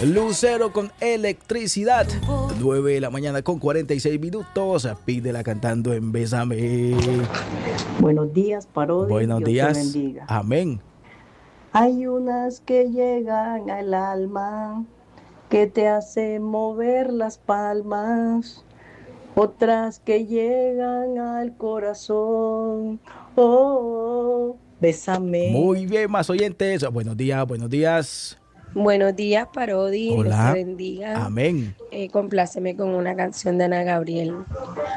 Lucero con Electricidad. 9 de la mañana con 46 minutos. Pídela cantando en Bésame. Buenos días, Parodi. Buenos Dios días. te bendiga. Amén. Hay unas que llegan al alma, que te hacen mover las palmas, otras que llegan al corazón. Oh, bésame. Muy bien, más oyentes. Buenos días, buenos días. Buenos días, Parodi. Dios te Hola. bendiga. Amén. Compláceme con una canción de Ana Gabriel.